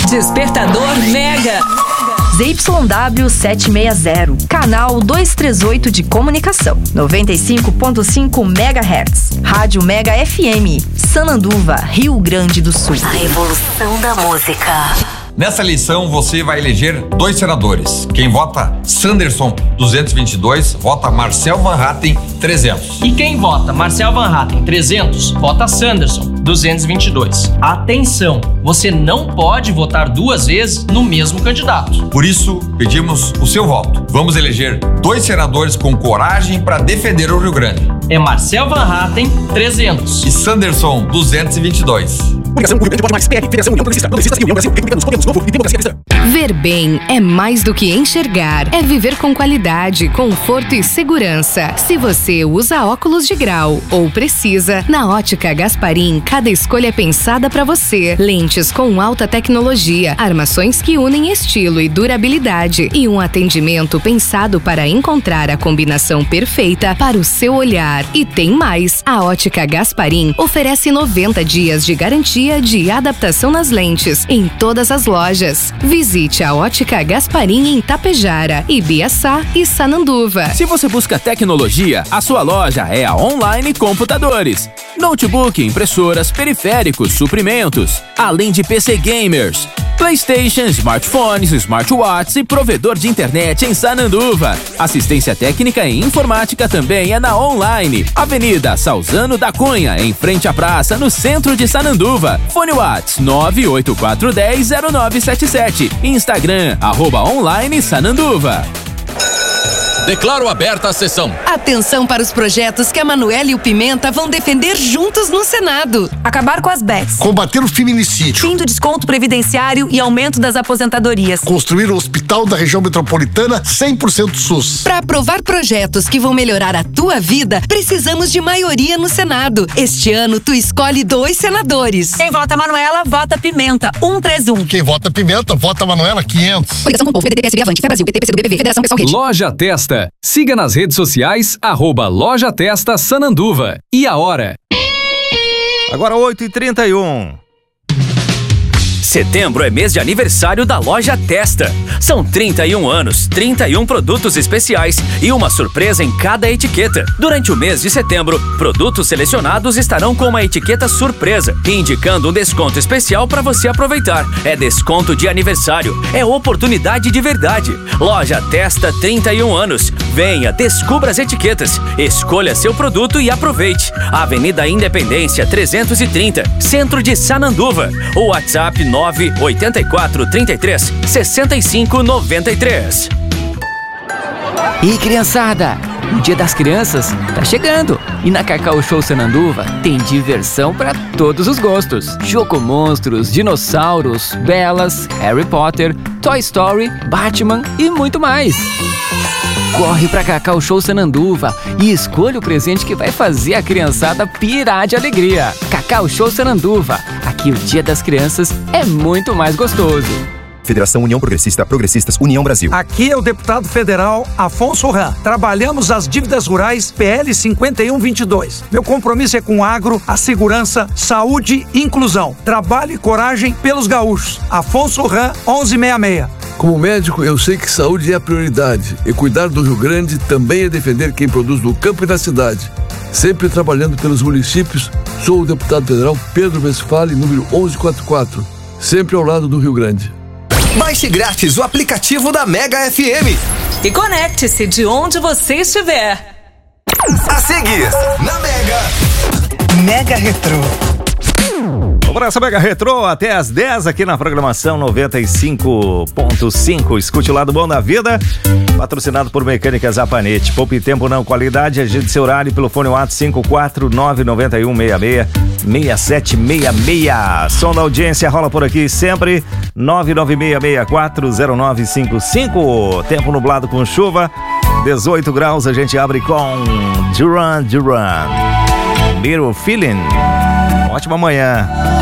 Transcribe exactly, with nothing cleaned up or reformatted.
Despertador Mega. Z Y W setecentos e sessenta, canal duzentos e trinta e oito de comunicação, noventa e cinco ponto cinco megahertz. Rádio Mega F M, Sananduva, Rio Grande do Sul. A evolução da música. Nessa eleição você vai eleger dois senadores. Quem vota Sanderson duzentos e vinte e dois, vota Marcel Van Hatten trezentos. E quem vota Marcel Van Hatten trezentos, vota Sanderson duzentos e vinte e dois. Atenção, você não pode votar duas vezes no mesmo candidato. Por isso, pedimos o seu voto. Vamos eleger dois senadores com coragem para defender o Rio Grande. É Marcel Van Hatten trezentos e Sanderson duzentos e vinte e dois. Ver bem é mais do que enxergar, é viver com qualidade, conforto e segurança. Se você usa óculos de grau ou precisa, na Ótica Gasparim, cada escolha é pensada para você. Lentes com alta tecnologia, armações que unem estilo e durabilidade e um atendimento pensado para encontrar a combinação perfeita para o seu olhar. E tem mais, a Ótica Gasparim oferece noventa dias de garantia de adaptação nas lentes em todas as lojas. Visite a Ótica Gasparim em Tapejara, Ibiaçá e Sananduva. Se você busca tecnologia, a sua loja é a Online Computadores. Notebook, impressoras, periféricos, suprimentos, além de P C gamers, PlayStation, smartphones, smartwatches e provedor de internet em Sananduva. Assistência técnica e informática também é na Online. Avenida Salzano da Cunha, em frente à praça, no centro de Sananduva. Fone Whats nove oito quatro um zero zero nove sete sete. Instagram, arroba Online Sananduva. Declaro aberta a sessão. Atenção para os projetos que a Manoela e o Pimenta vão defender juntos no Senado. Acabar com as bets. Combater o feminicídio. Fim do desconto previdenciário e aumento das aposentadorias. Construir o hospital da região metropolitana cem por cento SUS. Para aprovar projetos que vão melhorar a tua vida, precisamos de maioria no Senado. Este ano, tu escolhe dois senadores. Quem vota Manoela, vota Pimenta. cento e trinta e um. Quem vota Pimenta, vota Manoela quinhentos. Coligação com o povo, P D T, P S B, Avante, Fé Brasil, P T, P C do B B V, Federação Pessoal Rede. Loja Testa. Siga nas redes sociais, arroba Loja Testa Sananduva. E a hora? Agora oito e trinta e um. Setembro é mês de aniversário da Loja Testa. São trinta e um anos, trinta e um produtos especiais e uma surpresa em cada etiqueta. Durante o mês de setembro, produtos selecionados estarão com uma etiqueta surpresa, indicando um desconto especial para você aproveitar. É desconto de aniversário, é oportunidade de verdade. Loja Testa, trinta e um anos. Venha, descubra as etiquetas, escolha seu produto e aproveite. Avenida Independência trezentos e trinta, Centro de Sananduva. O WhatsApp nove oito quatro três três seis cinco nove três. E criançada, o Dia das Crianças tá chegando e na Cacau Show Sananduva tem diversão para todos os gostos. Chocomonstros, dinossauros, Belas, Harry Potter, Toy Story, Batman e muito mais. Corre pra Cacau Show Sananduva e escolha o presente que vai fazer a criançada pirar de alegria. Cacau Show Sananduva, aqui o Dia das Crianças é muito mais gostoso. Federação União Progressista, Progressistas, União Brasil. Aqui é o deputado federal Afonso Ram. Trabalhamos as dívidas rurais P L cinquenta e um vinte e dois. Meu compromisso é com o agro, a segurança, saúde e inclusão. Trabalho e coragem pelos gaúchos. Afonso Ram, onze sessenta e seis. Como médico, eu sei que saúde é a prioridade e cuidar do Rio Grande também é defender quem produz no campo e na cidade. Sempre trabalhando pelos municípios, sou o deputado federal Pedro Westphalen, número onze quarenta e quatro, sempre ao lado do Rio Grande. Baixe grátis o aplicativo da Mega F M e conecte-se de onde você estiver. A seguir, na Mega, Mega Retrô. Vamos nessa Mega Retrô até às dez aqui na programação noventa e cinco ponto cinco. Escute o lado bom da vida, patrocinado por Mecânicas Zapanete. Poupe tempo não, qualidade, agende seu horário pelo fone WhatsApp cinco quatro nove nove um seis seis seis sete seis seis. Som da audiência rola por aqui sempre, nove nove seis seis quatro zero nove cinco cinco. Tempo nublado com chuva, dezoito graus, a gente abre com Duran Duran. Mirror Feeling. Ótima manhã.